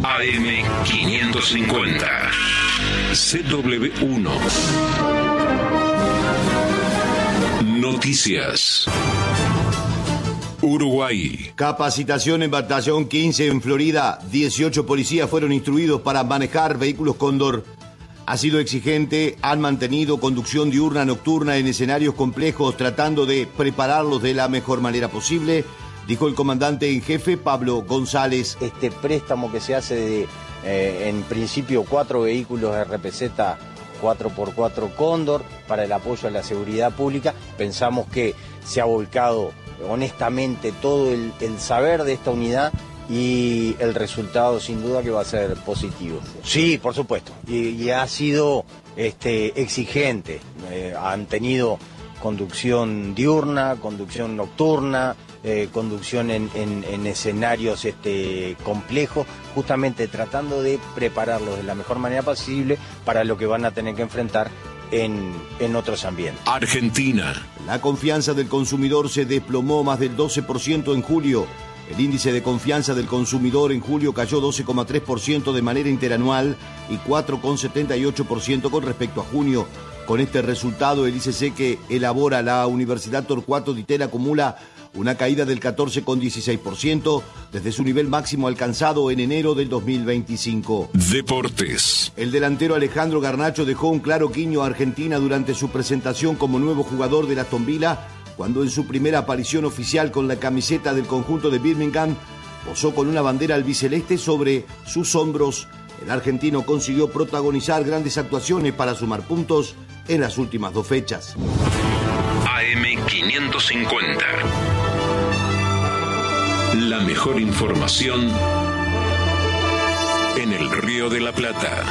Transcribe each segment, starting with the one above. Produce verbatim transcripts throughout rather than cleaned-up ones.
A M quinientos cincuenta. C W uno. Noticias. Uruguay. Capacitación en Batallón quince en Florida. dieciocho policías fueron instruidos para manejar vehículos Cóndor. Ha sido exigente, han mantenido conducción diurna nocturna en escenarios complejos, tratando de prepararlos de la mejor manera posible, dijo el comandante en jefe Pablo González. Este préstamo que se hace de, eh, en principio, cuatro vehículos R P Z cuatro por cuatro Cóndor para el apoyo a la seguridad pública, pensamos que se ha volcado honestamente todo el, el saber de esta unidad y el resultado sin duda que va a ser positivo. Sí, por supuesto, y, y ha sido este, exigente, eh, han tenido conducción diurna, conducción nocturna, eh, conducción en, en, en escenarios este, complejos, justamente tratando de prepararlos de la mejor manera posible para lo que van a tener que enfrentar En, en otros ambientes. Argentina. La confianza del consumidor se desplomó más del doce por ciento en julio. El índice de confianza del consumidor en julio cayó doce coma tres por ciento de manera interanual y cuatro coma setenta y ocho por ciento con respecto a junio. Con este resultado, el I C C que elabora la Universidad Torcuato Di Tella acumula una caída del catorce coma dieciséis por ciento desde su nivel máximo alcanzado en enero del dos mil veinticinco. Deportes. El delantero Alejandro Garnacho dejó un claro guiño a Argentina durante su presentación como nuevo jugador de Aston Villa, cuando en su primera aparición oficial con la camiseta del conjunto de Birmingham posó con una bandera albiceleste sobre sus hombros. El argentino consiguió protagonizar grandes actuaciones para sumar puntos en las últimas dos fechas. A M quinientos cincuenta. La mejor información en el Río de la Plata.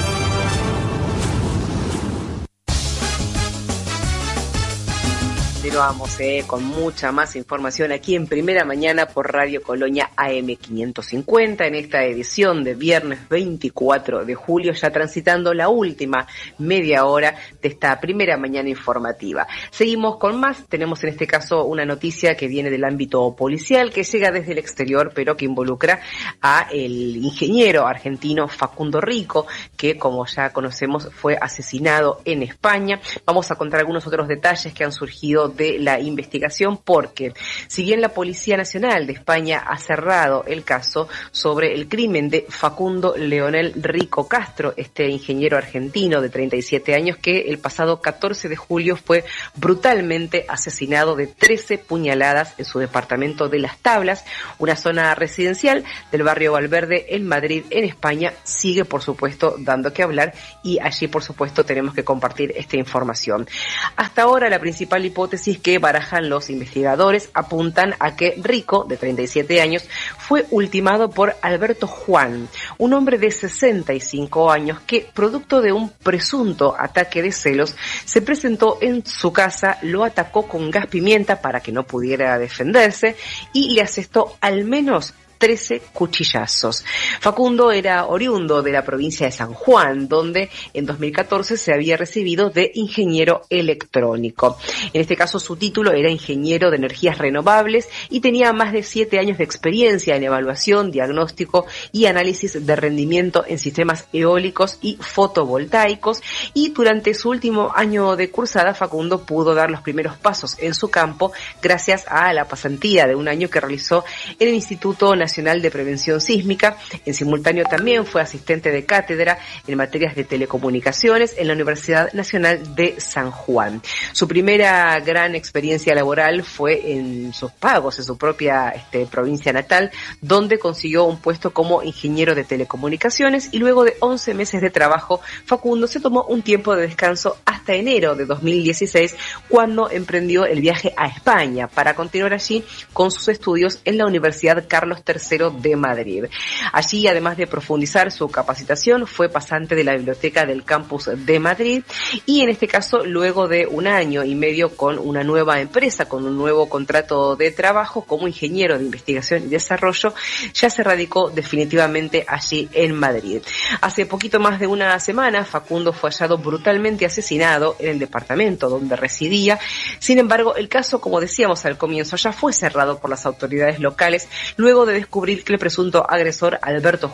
Continuamos eh, con mucha más información aquí en Primera Mañana por Radio Colonia A M quinientos cincuenta en esta edición de viernes veinticuatro de julio, ya transitando la última media hora de esta Primera Mañana informativa. Seguimos con más, tenemos en este caso una noticia que viene del ámbito policial, que llega desde el exterior, pero que involucra a el ingeniero argentino Facundo Rico, que como ya conocemos fue asesinado en España. Vamos a contar algunos otros detalles que han surgido de la investigación, porque si bien la Policía Nacional de España ha cerrado el caso sobre el crimen de Facundo Leonel Rico Castro, este ingeniero argentino de treinta y siete años que el pasado catorce de julio fue brutalmente asesinado de trece puñaladas en su departamento de Las Tablas, una zona residencial del barrio Valverde en Madrid, en España, sigue por supuesto dando que hablar y allí por supuesto tenemos que compartir esta información. Hasta ahora la principal hipótesis que barajan los investigadores apuntan a que Rico, de treinta y siete años, fue ultimado por Alberto Juan, un hombre de sesenta y cinco años que, producto de un presunto ataque de celos, se presentó en su casa, lo atacó con gas pimienta para que no pudiera defenderse y le asestó al menos trece cuchillazos. Facundo era oriundo de la provincia de San Juan, donde en dos mil catorce se había recibido de ingeniero electrónico. En este caso su título era ingeniero de energías renovables y tenía más de siete años de experiencia en evaluación, diagnóstico y análisis de rendimiento en sistemas eólicos y fotovoltaicos, y durante su último año de cursada Facundo pudo dar los primeros pasos en su campo gracias a la pasantía de un año que realizó en el Instituto Nacional de Prevención Sísmica. En simultáneo también fue asistente de cátedra en materias de telecomunicaciones en la Universidad Nacional de San Juan. Su primera gran experiencia laboral fue en sus pagos, en su propia este, provincia natal, donde consiguió un puesto como ingeniero de telecomunicaciones y luego de once meses de trabajo, Facundo se tomó un tiempo de descanso hasta enero de dos mil dieciséis, cuando emprendió el viaje a España para continuar allí con sus estudios en la Universidad Carlos tercero de Madrid. Allí, además de profundizar su capacitación, fue pasante de la biblioteca del campus de Madrid y en este caso, luego de un año y medio con una nueva empresa, con un nuevo contrato de trabajo como ingeniero de investigación y desarrollo, ya se radicó definitivamente allí en Madrid. Hace poquito más de una semana, Facundo fue hallado brutalmente asesinado en el departamento donde residía. Sin embargo, el caso, como decíamos al comienzo, ya fue cerrado por las autoridades locales luego de descubrir que el presunto agresor, Alberto Juan,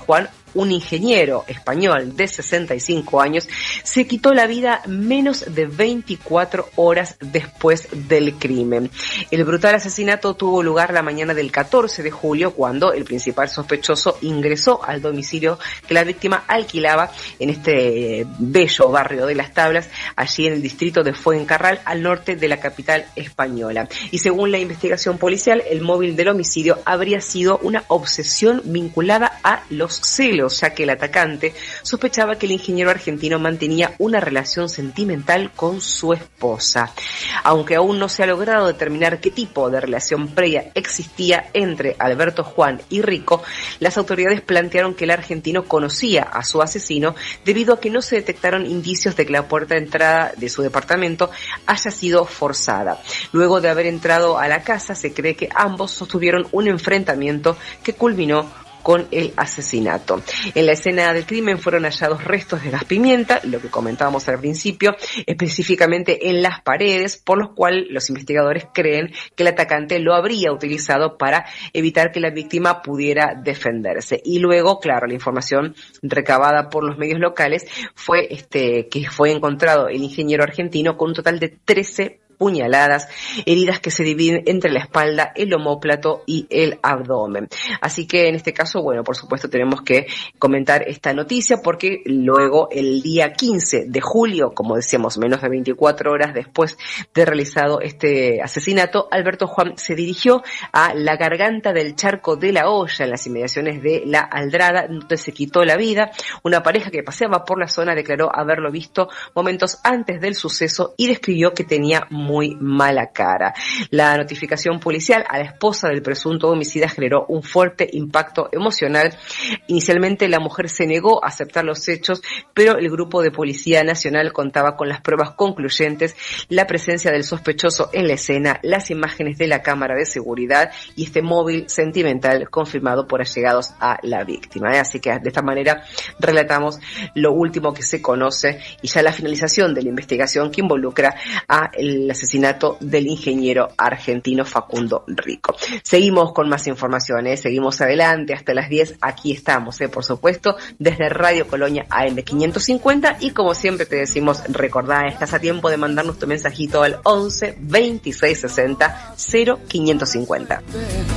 un ingeniero español de sesenta y cinco años, se quitó la vida menos de veinticuatro horas después del crimen. El brutal asesinato tuvo lugar la mañana del catorce de julio, cuando el principal sospechoso ingresó al domicilio que la víctima alquilaba en este bello barrio de Las Tablas, allí en el distrito de Fuencarral, al norte de la capital española. Y según la investigación policial, el móvil del homicidio habría sido una obsesión vinculada a los celos, ya que el atacante sospechaba que el ingeniero argentino mantenía una relación sentimental con su esposa. Aunque aún no se ha logrado determinar qué tipo de relación previa existía entre Alberto Juan y Rico, las autoridades plantearon que el argentino conocía a su asesino debido a que no se detectaron indicios de que la puerta de entrada de su departamento haya sido forzada. Luego de haber entrado a la casa, se cree que ambos sostuvieron un enfrentamiento que culminó con el asesinato. En la escena del crimen fueron hallados restos de gas pimienta, lo que comentábamos al principio, específicamente en las paredes, por los cuales los investigadores creen que el atacante lo habría utilizado para evitar que la víctima pudiera defenderse. Y luego, claro, la información recabada por los medios locales fue este que fue encontrado el ingeniero argentino con un total de trece puñaladas, heridas que se dividen entre la espalda, el omóplato y el abdomen. Así que en este caso, bueno, por supuesto tenemos que comentar esta noticia porque luego el día quince de julio, como decíamos, menos de veinticuatro horas después de realizado este asesinato, Alberto Juan se dirigió a la Garganta del Charco de la Hoya, en las inmediaciones de La Aldrada, donde se quitó la vida. Una pareja que paseaba por la zona declaró haberlo visto momentos antes del suceso y describió que tenía muy mala cara. La notificación policial a la esposa del presunto homicida generó un fuerte impacto emocional. Inicialmente la mujer se negó a aceptar los hechos, pero el grupo de Policía Nacional contaba con las pruebas concluyentes, la presencia del sospechoso en la escena, las imágenes de la cámara de seguridad y este móvil sentimental confirmado por allegados a la víctima. Así que de esta manera relatamos lo último que se conoce y ya la finalización de la investigación que involucra a el asesinato del ingeniero argentino Facundo Rico. Seguimos con más informaciones, seguimos adelante hasta las diez, aquí estamos, eh, por supuesto, desde Radio Colonia A M quinientos cincuenta y como siempre te decimos, recordá, estás a tiempo de mandarnos tu mensajito al once veintiséis sesenta cero quinientos cincuenta.